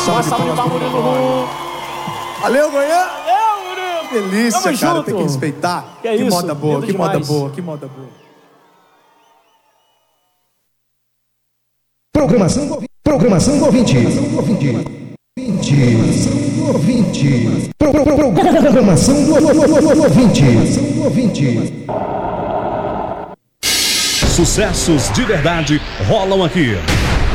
salva de palmas, Murilo. Valeu, Goiânia! Valeu, Murilo! Delícia, Tamo cara, junto. tem que respeitar. Que isso? moda boa, Lindo que moda demais. boa, que moda boa. Programação do ouvinte. Programação do ouvinte. Programação do ouvinte. Sucessos de verdade rolam aqui.